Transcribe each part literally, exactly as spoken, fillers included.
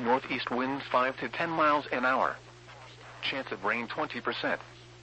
Northeast winds five to ten miles an hour. Chance of rain twenty percent.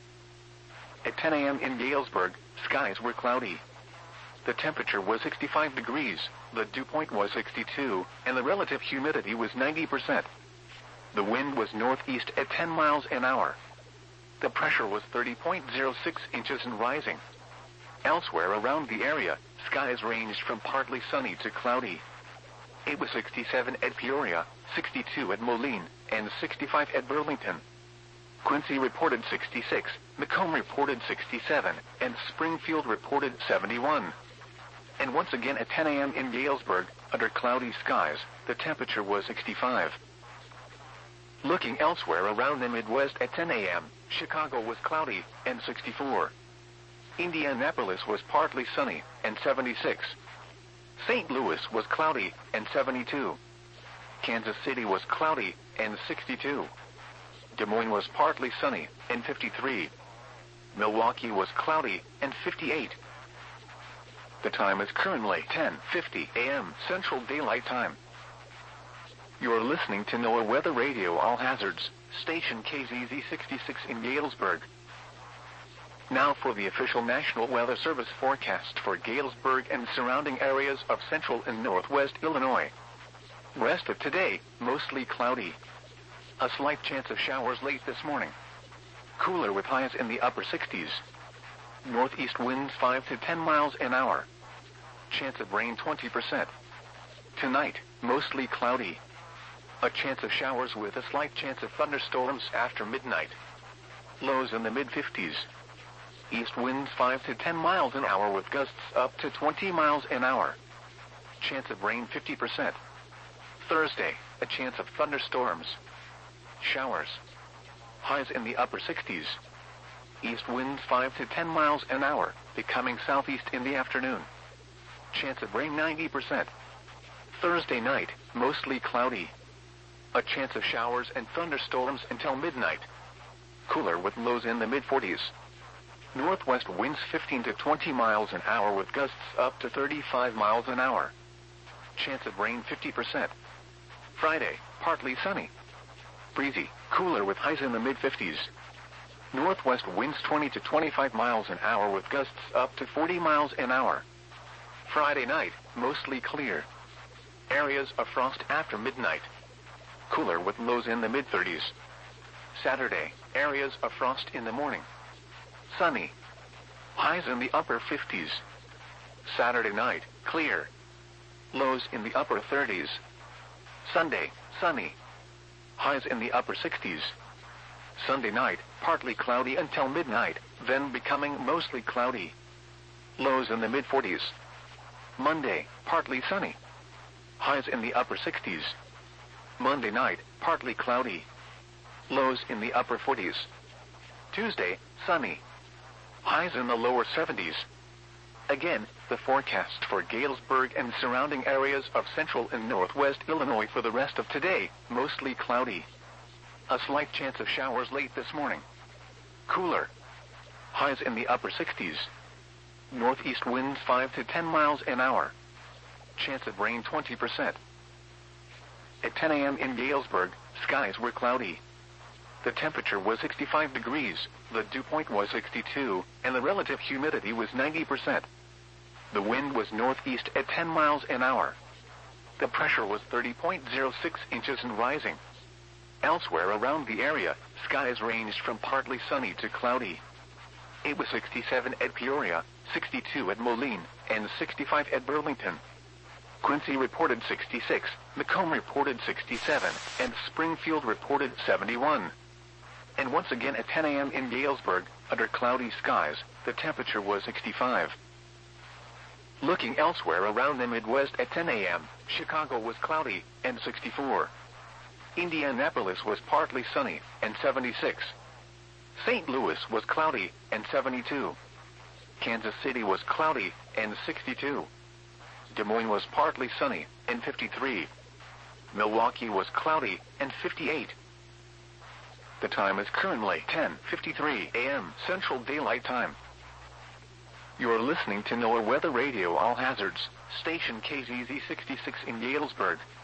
At ten a m in Galesburg, skies were cloudy. The temperature was sixty-five degrees, the dew point was sixty-two, and the relative humidity was ninety percent. The wind was northeast at ten miles an hour. The pressure was thirty point zero six inches and rising. Elsewhere around the area, skies ranged from partly sunny to cloudy. It was sixty-seven at Peoria, sixty-two at Moline, and sixty-five at Burlington. Quincy reported sixty-six, Macomb reported sixty-seven, and Springfield reported seventy-one. And once again at ten a m in Galesburg, under cloudy skies, the temperature was sixty-five. Looking elsewhere around the Midwest at ten a m, Chicago was cloudy, and sixty-four. Indianapolis was partly sunny, and seventy-six. Saint Louis was cloudy, and seventy-two. Kansas City was cloudy, and sixty-two. Des Moines was partly sunny, and fifty-three. Milwaukee was cloudy, and fifty-eight. The time is currently ten fifty a m Central Daylight Time. You're listening to NOAA Weather Radio All Hazards, station K Z Z sixty-six in Galesburg. Now for the official National Weather Service forecast for Galesburg and surrounding areas of central and northwest Illinois. Rest of today, mostly cloudy. A slight chance of showers late this morning. Cooler with highs in the upper sixties. Northeast winds five to ten miles an hour. Chance of rain twenty percent. Tonight, mostly cloudy. A chance of showers with a slight chance of thunderstorms after midnight. Lows in the mid fifties. East winds five to ten miles an hour with gusts up to twenty miles an hour. Chance of rain fifty percent. Thursday, a chance of thunderstorms. Showers. Highs in the upper sixties. East winds five to ten miles an hour, becoming southeast in the afternoon. Chance of rain ninety percent. Thursday night, mostly cloudy. A chance of showers and thunderstorms until midnight. Cooler with lows in the mid forties. Northwest winds fifteen to twenty miles an hour with gusts up to thirty-five miles an hour. Chance of rain fifty percent. Friday, partly sunny. Breezy, cooler with highs in the mid fifties. Northwest winds twenty to twenty-five miles an hour with gusts up to forty miles an hour. Friday night, mostly clear. Areas of frost after midnight. Cooler with lows in the mid thirties. Saturday, areas of frost in the morning. Sunny. Highs in the upper fifties. Saturday night, clear. Lows in the upper thirties. Sunday, sunny. Highs in the upper sixties. Sunday night, partly cloudy until midnight, then becoming mostly cloudy. Lows in the mid forties. Monday, partly sunny. Highs in the upper sixties. Monday night, partly cloudy. Lows in the upper forties. Tuesday, sunny. Highs in the lower seventies. Again, the forecast for Galesburg and surrounding areas of central and northwest Illinois for the rest of today, mostly cloudy. A slight chance of showers late this morning. Cooler. Highs in the upper sixties. Northeast winds five to ten miles an hour. Chance of rain twenty percent. At ten a m in Galesburg, skies were cloudy. The temperature was sixty-five degrees, the dew point was sixty-two, and the relative humidity was ninety percent. The wind was northeast at ten miles an hour. The pressure was thirty point zero six inches and rising. Elsewhere around the area, skies ranged from partly sunny to cloudy. It was sixty-seven at Peoria, sixty-two at Moline, and sixty-five at Burlington. Quincy reported sixty-six, Macomb reported sixty-seven, and Springfield reported seventy-one. And once again at ten a m in Galesburg, under cloudy skies, the temperature was sixty-five. Looking elsewhere around the Midwest at ten a m, Chicago was cloudy, and sixty-four. Indianapolis was partly sunny, and seventy-six. Saint Louis was cloudy, and seventy-two. Kansas City was cloudy, and sixty-two. Des Moines was partly sunny, and fifty-three. Milwaukee was cloudy, and fifty-eight. The time is currently ten fifty-three a m Central Daylight Time. You are listening to NOAA Weather Radio All Hazards, station K Z Z sixty-six in Galesburg.